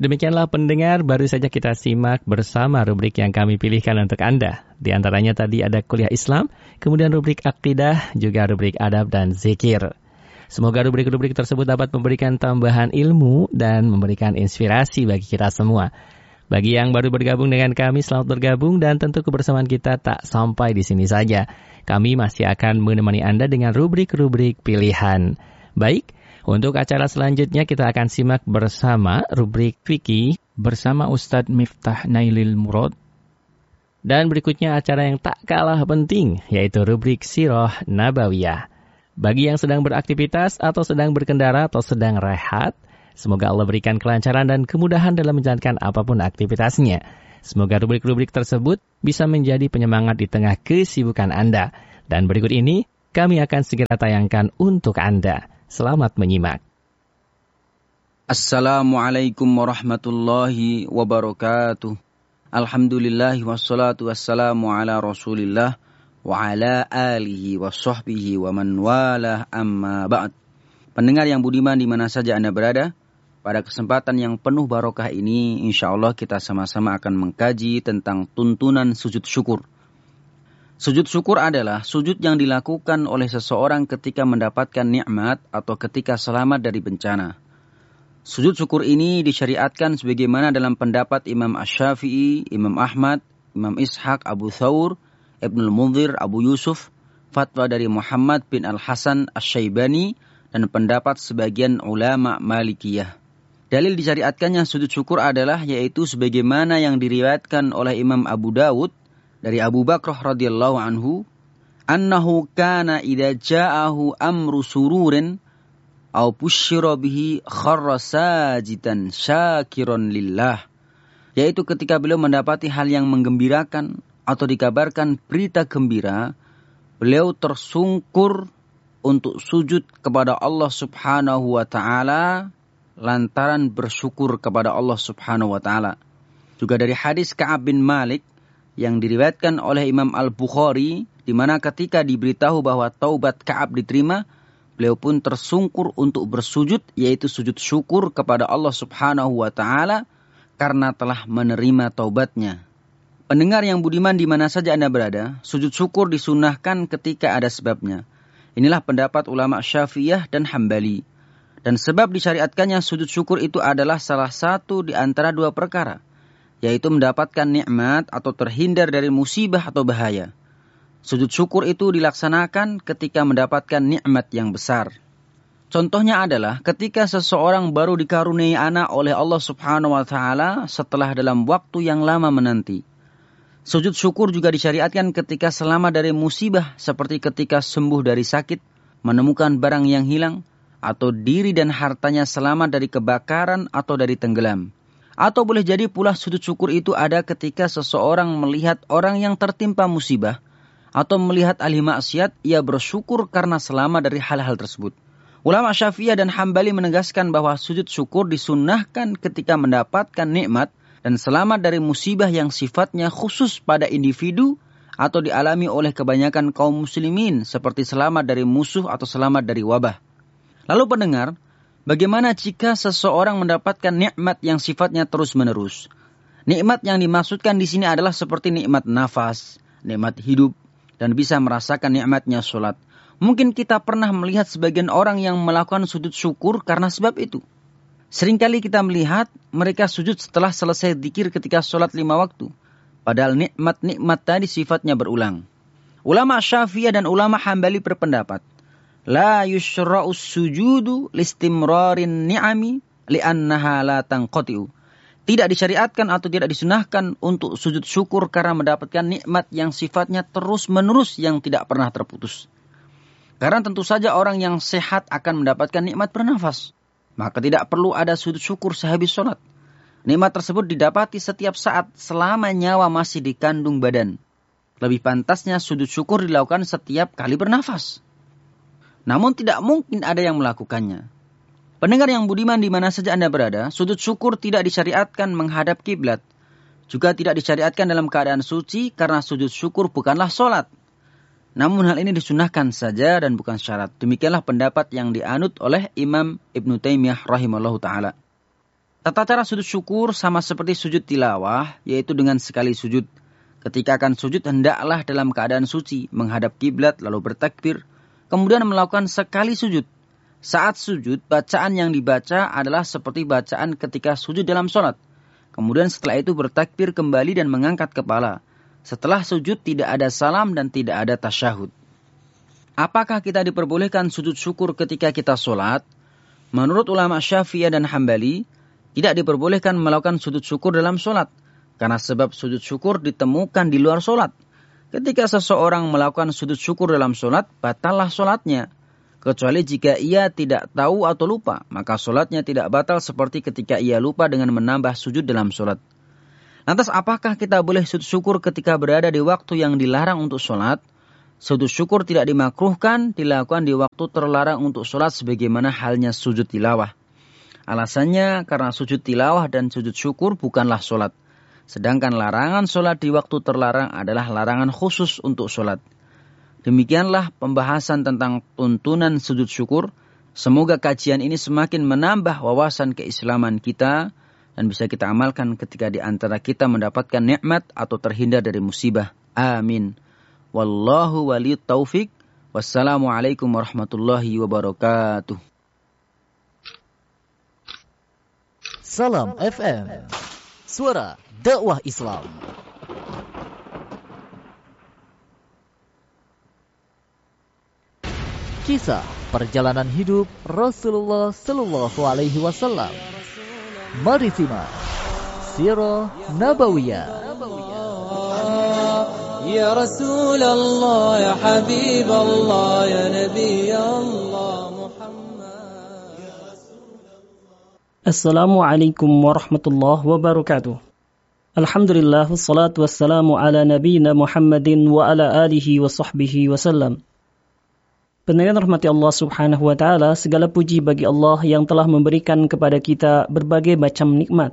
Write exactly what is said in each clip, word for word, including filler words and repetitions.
Demikianlah pendengar, baru saja kita simak bersama rubrik yang kami pilihkan untuk Anda. Di antaranya tadi ada kuliah Islam, kemudian rubrik akidah, juga rubrik adab dan zikir. Semoga rubrik-rubrik tersebut dapat memberikan tambahan ilmu dan memberikan inspirasi bagi kita semua. Bagi yang baru bergabung dengan kami, selamat bergabung dan tentu kebersamaan kita tak sampai di sini saja. Kami masih akan menemani Anda dengan rubrik-rubrik pilihan. Baik, untuk acara selanjutnya kita akan simak bersama rubrik Fikih bersama Ustadz Miftah Nailil Murad. Dan berikutnya acara yang tak kalah penting, yaitu rubrik Sirah Nabawiyah. Bagi yang sedang beraktivitas atau sedang berkendara atau sedang rehat, semoga Allah berikan kelancaran dan kemudahan dalam menjalankan apapun aktivitasnya. Semoga rubrik-rubrik tersebut bisa menjadi penyemangat di tengah kesibukan Anda. Dan berikut ini kami akan segera tayangkan untuk Anda. Selamat menyimak. Assalamualaikum warahmatullahi wabarakatuh. Alhamdulillah wassalatu wassalamu ala Rasulillah wa ala alihi wa sahbihi wa man walah amma ba'd. Pendengar yang budiman di mana saja Anda berada, pada kesempatan yang penuh barokah ini insyaallah kita sama-sama akan mengkaji tentang tuntunan sujud syukur. Sujud syukur adalah sujud yang dilakukan oleh seseorang ketika mendapatkan nikmat atau ketika selamat dari bencana. Sujud syukur ini disyariatkan sebagaimana dalam pendapat Imam Asy-Syafi'i, Imam Ahmad, Imam Ishaq, Abu Thawr, Ibnul Munzir, Abu Yusuf, fatwa dari Muhammad bin Al-Hasan Asy-Syaibani, dan pendapat sebagian ulama Malikiyah. Dalil disyariatkannya sujud syukur adalah yaitu sebagaimana yang diriwayatkan oleh Imam Abu Dawud dari Abu Bakrah radhiyallahu anhu, annahu kana idza ja'ahu amru sururin aw busyira bihi kharra sajidan syakiran lillah. Yaitu ketika beliau mendapati hal yang menggembirakan atau dikabarkan berita gembira, beliau tersungkur untuk sujud kepada Allah Subhanahu wa taala lantaran bersyukur kepada Allah Subhanahu wa taala. Juga dari hadis Ka'ab bin Malik yang diriwayatkan oleh Imam Al-Bukhari, di mana ketika diberitahu bahwa taubat Ka'ab diterima, beliau pun tersungkur untuk bersujud, yaitu sujud syukur kepada Allah Subhanahu wa taala karena telah menerima taubatnya. Pendengar yang budiman di mana saja Anda berada, sujud syukur disunahkan ketika ada sebabnya. Inilah pendapat ulama Syafi'iyah dan Hambali. Dan sebab disyariatkannya sujud syukur itu adalah salah satu di antara dua perkara, yaitu mendapatkan nikmat atau terhindar dari musibah atau bahaya. Sujud syukur itu dilaksanakan ketika mendapatkan nikmat yang besar. Contohnya adalah ketika seseorang baru dikaruniai anak oleh Allah Subhanahu wa taala setelah dalam waktu yang lama menanti. Sujud syukur juga disyariatkan ketika selamat dari musibah, seperti ketika sembuh dari sakit, menemukan barang yang hilang, atau diri dan hartanya selamat dari kebakaran atau dari tenggelam. Atau boleh jadi pula sujud syukur itu ada ketika seseorang melihat orang yang tertimpa musibah atau melihat ahli maksiat, ia bersyukur karena selamat dari hal-hal tersebut. Ulama Syafi'iyah dan Hambali menegaskan bahwa sujud syukur disunnahkan ketika mendapatkan nikmat dan selamat dari musibah yang sifatnya khusus pada individu atau dialami oleh kebanyakan kaum muslimin, seperti selamat dari musuh atau selamat dari wabah. Lalu pendengar, bagaimana jika seseorang mendapatkan nikmat yang sifatnya terus-menerus? Nikmat yang dimaksudkan di sini adalah seperti nikmat nafas, nikmat hidup, dan bisa merasakan nikmatnya sholat. Mungkin kita pernah melihat sebagian orang yang melakukan sujud syukur karena sebab itu. Seringkali kita melihat mereka sujud setelah selesai dzikir ketika sholat lima waktu. Padahal nikmat-nikmat tadi sifatnya berulang. Ulama Syafi'iyah dan ulama Hambali berpendapat, la yushra'us sujudu listimrarin ni'ami li'annaha la tanqati'u. Tidak disyariatkan atau tidak disunahkan untuk sujud syukur karena mendapatkan nikmat yang sifatnya terus-menerus yang tidak pernah terputus. Karena tentu saja orang yang sehat akan mendapatkan nikmat bernafas. Maka tidak perlu ada sujud syukur sehabis sholat. Nikmat tersebut didapati setiap saat selama nyawa masih dikandung badan. Lebih pantasnya sujud syukur dilakukan setiap kali bernafas. Namun tidak mungkin ada yang melakukannya. Pendengar yang budiman di mana saja Anda berada, sujud syukur tidak disyariatkan menghadap kiblat. Juga tidak disyariatkan dalam keadaan suci karena sujud syukur bukanlah sholat. Namun hal ini disunahkan saja dan bukan syarat. Demikianlah pendapat yang dianut oleh Imam Ibnu Taimiyah rahimahullahu ta'ala. Tata cara sujud syukur sama seperti sujud tilawah, yaitu dengan sekali sujud. Ketika akan sujud, hendaklah dalam keadaan suci, menghadap kiblat lalu bertakbir, kemudian melakukan sekali sujud. Saat sujud, bacaan yang dibaca adalah seperti bacaan ketika sujud dalam sholat. Kemudian setelah itu bertakbir kembali dan mengangkat kepala. Setelah sujud tidak ada salam dan tidak ada tasyahud. Apakah kita diperbolehkan sujud syukur ketika kita sholat? Menurut ulama Syafi'iyah dan Hambali, tidak diperbolehkan melakukan sujud syukur dalam sholat. Karena sebab sujud syukur ditemukan di luar sholat. Ketika seseorang melakukan sujud syukur dalam sholat, batallah sholatnya. Kecuali jika ia tidak tahu atau lupa, maka sholatnya tidak batal seperti ketika ia lupa dengan menambah sujud dalam sholat. Lantas apakah kita boleh sujud syukur ketika berada di waktu yang dilarang untuk sholat? Sujud syukur tidak dimakruhkan, dilakukan di waktu terlarang untuk sholat sebagaimana halnya sujud tilawah. Alasannya karena sujud tilawah dan sujud syukur bukanlah sholat. Sedangkan larangan sholat di waktu terlarang adalah larangan khusus untuk sholat. Demikianlah pembahasan tentang tuntunan sujud syukur. Semoga kajian ini semakin menambah wawasan keislaman kita dan bisa kita amalkan ketika di antara kita mendapatkan nikmat atau terhindar dari musibah. Amin. Wallahu waliyut taufik. Wassalamualaikum warahmatullahi wabarakatuh. Salam F M, suara dakwah Islam. Kisah perjalanan hidup Rasulullah Sallallahu Alaihi Wasallam. Mari simak Sirah Nabawiyah. Ya Rasulullah, ya Habib Allah, ya Nabi Allah Muhammad. Assalamualaikum warahmatullahi wabarakatuh. Alhamdulillah, wassalatu wassalamu ala nabiyina Muhammadin wa ala alihi wa sahbihi wasallam. Pendengar rahmati Allah subhanahu wa ta'ala, segala puji bagi Allah yang telah memberikan kepada kita berbagai macam nikmat.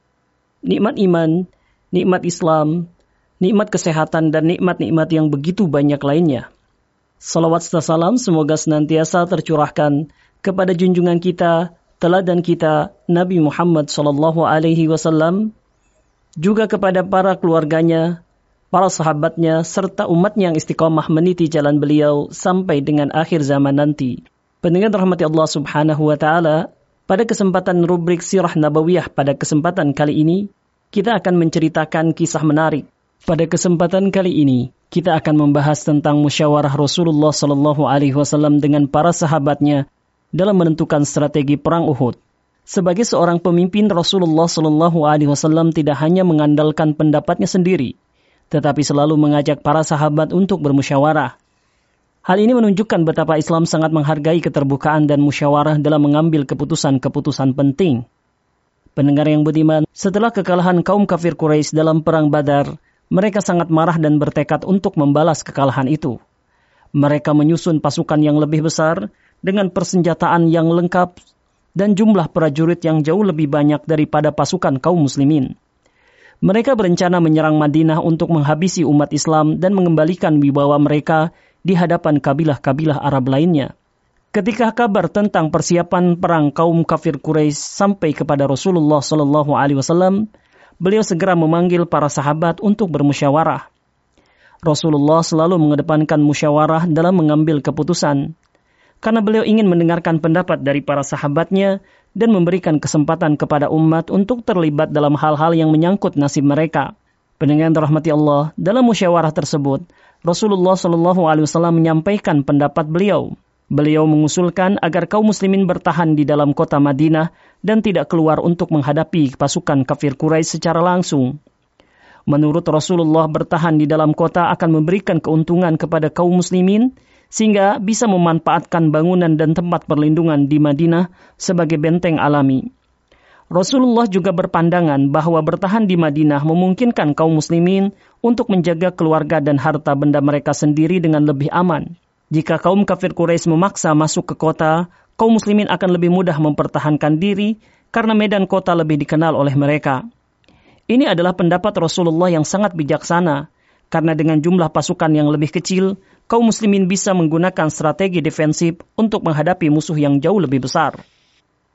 Nikmat iman, nikmat Islam, nikmat kesehatan, dan nikmat-nikmat yang begitu banyak lainnya. Salawat serta salam semoga senantiasa tercurahkan kepada junjungan kita, teladan kita, Nabi Muhammad sallallahu alaihi wasallam, juga kepada para keluarganya, para sahabatnya, serta umatnya yang istiqomah meniti jalan beliau sampai dengan akhir zaman nanti. Pendengar rahmati Allah subhanahu wa ta'ala, pada kesempatan rubrik Sirah Nabawiyah pada kesempatan kali ini, kita akan menceritakan kisah menarik. Pada kesempatan kali ini, kita akan membahas tentang musyawarah Rasulullah sallallahu alaihi wasallam dengan para sahabatnya dalam menentukan strategi perang Uhud. Sebagai seorang pemimpin, Rasulullah sallallahu alaihi wasallam tidak hanya mengandalkan pendapatnya sendiri, tetapi selalu mengajak para sahabat untuk bermusyawarah. Hal ini menunjukkan betapa Islam sangat menghargai keterbukaan dan musyawarah dalam mengambil keputusan-keputusan penting. Pendengar yang budiman, setelah kekalahan kaum kafir Quraisy dalam perang Badar, mereka sangat marah dan bertekad untuk membalas kekalahan itu. Mereka menyusun pasukan yang lebih besar dengan persenjataan yang lengkap dan jumlah prajurit yang jauh lebih banyak daripada pasukan kaum muslimin. Mereka berencana menyerang Madinah untuk menghabisi umat Islam dan mengembalikan wibawa mereka di hadapan kabilah-kabilah Arab lainnya. Ketika kabar tentang persiapan perang kaum kafir Quraisy sampai kepada Rasulullah sallallahu alaihi wasallam, beliau segera memanggil para sahabat untuk bermusyawarah. Rasulullah selalu mengedepankan musyawarah dalam mengambil keputusan, karena beliau ingin mendengarkan pendapat dari para sahabatnya dan memberikan kesempatan kepada umat untuk terlibat dalam hal-hal yang menyangkut nasib mereka. Pendengar rahmati Allah, dalam musyawarah tersebut, Rasulullah shallallahu alaihi wasallam menyampaikan pendapat beliau. Beliau mengusulkan agar kaum muslimin bertahan di dalam kota Madinah dan tidak keluar untuk menghadapi pasukan kafir Quraisy secara langsung. Menurut Rasulullah, bertahan di dalam kota akan memberikan keuntungan kepada kaum muslimin, sehingga bisa memanfaatkan bangunan dan tempat perlindungan di Madinah sebagai benteng alami. Rasulullah juga berpandangan bahwa bertahan di Madinah memungkinkan kaum muslimin untuk menjaga keluarga dan harta benda mereka sendiri dengan lebih aman. Jika kaum kafir Quraisy memaksa masuk ke kota, kaum muslimin akan lebih mudah mempertahankan diri karena medan kota lebih dikenal oleh mereka. Ini adalah pendapat Rasulullah yang sangat bijaksana, karena dengan jumlah pasukan yang lebih kecil, kaum muslimin bisa menggunakan strategi defensif untuk menghadapi musuh yang jauh lebih besar.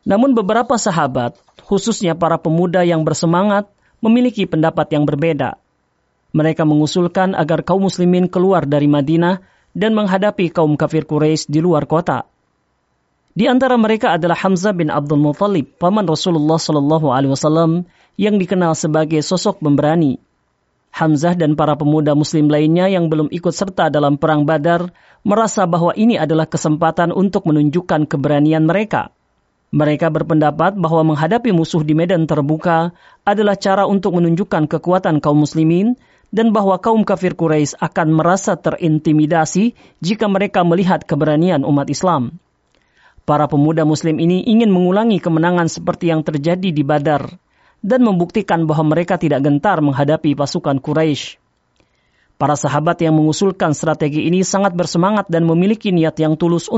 Namun beberapa sahabat, khususnya para pemuda yang bersemangat, memiliki pendapat yang berbeda. Mereka mengusulkan agar kaum muslimin keluar dari Madinah dan menghadapi kaum kafir Quraisy di luar kota. Di antara mereka adalah Hamzah bin Abdul Muthalib, paman Rasulullah Shallallahu Alaihi Wasallam, yang dikenal sebagai sosok pemberani. Hamzah dan para pemuda muslim lainnya yang belum ikut serta dalam perang Badar merasa bahwa ini adalah kesempatan untuk menunjukkan keberanian mereka. Mereka berpendapat bahwa menghadapi musuh di medan terbuka adalah cara untuk menunjukkan kekuatan kaum muslimin dan bahwa kaum kafir Quraisy akan merasa terintimidasi jika mereka melihat keberanian umat Islam. Para pemuda muslim ini ingin mengulangi kemenangan seperti yang terjadi di Badar dan membuktikan bahwa mereka tidak gentar menghadapi pasukan Quraisy. Para sahabat yang mengusulkan strategi ini sangat bersemangat dan memiliki niat yang tulus